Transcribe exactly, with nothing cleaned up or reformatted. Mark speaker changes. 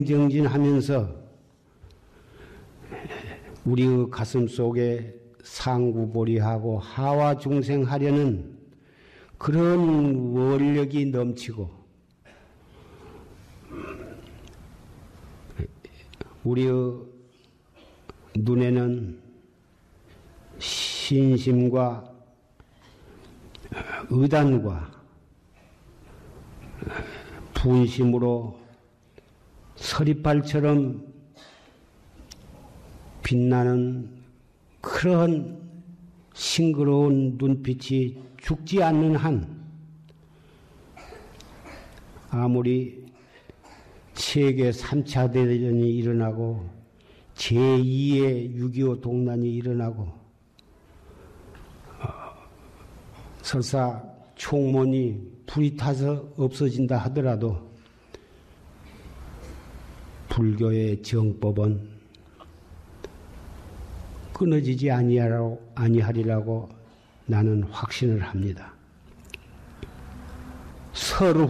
Speaker 1: 정진하면서 우리의 가슴 속에 상구보리하고 하와 중생하려는 그런 원력이 넘치고 우리의 눈에는 신심과 의단과 분심으로 서리빨처럼 빛나는 그런 싱그러운 눈빛이 죽지 않는 한 아무리 세계 삼 차 대전이 일어나고 제이의 육이오 동란이 일어나고 설사 총문이 불이 타서 없어진다 하더라도 불교의 정법은 끊어지지 아니하리라고 나는 확신을 합니다. 서로